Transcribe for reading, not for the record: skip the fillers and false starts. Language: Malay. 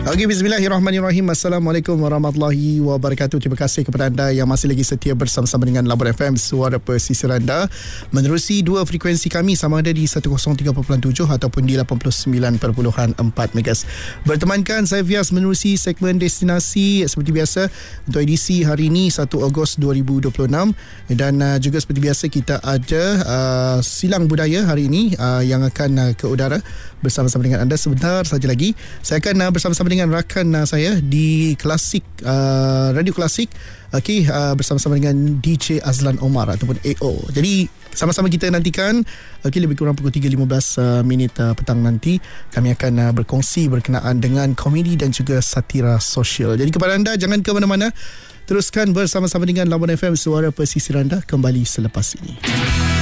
Okey, bismillahirrahmanirrahim. Assalamualaikum warahmatullahi wabarakatuh. Terima kasih kepada anda yang masih lagi setia bersama-sama dengan Labuan FM, suara pesisir anda. Menerusi dua frekuensi kami, sama ada di 103.7 ataupun di 89.4 MHz. Bertemankan saya Fias menerusi segmen destinasi seperti biasa untuk edisi hari ini 1 Ogos 2026. Dan juga seperti biasa kita ada silang budaya hari ini yang akan ke udara bersama-sama dengan anda sebentar saja lagi. Saya akan bersama-sama dengan rakan saya di Klasik, Radio Klasik, bersama-sama dengan DJ Azlan Omar ataupun AO. Jadi sama-sama kita nantikan lebih kurang pukul 3.15 minit petang nanti kami akan berkongsi berkenaan dengan komedi dan juga satira sosial. Jadi kepada anda, jangan ke mana-mana, teruskan bersama-sama dengan Labuan FM, suara pesisir anda, kembali selepas ini.